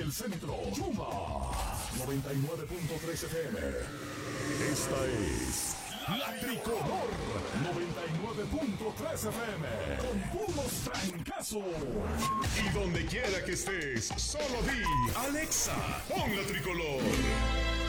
el centro. Yuma 99.3 FM. Esta es La Tricolor 99.3 FM. Con puros trancazos. Y donde quiera que estés, solo di Alexa, pon La Tricolor.